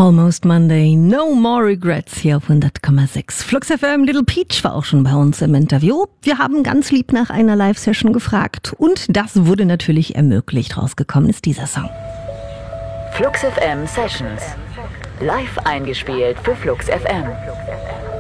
Almost Monday, no more regrets hier auf 100,6. Flux FM, Little Peach war auch schon bei uns im Interview. Wir haben ganz lieb nach einer Live-Session gefragt und das wurde natürlich ermöglicht. Rausgekommen ist dieser Song. Flux FM Sessions. Live eingespielt für Flux FM.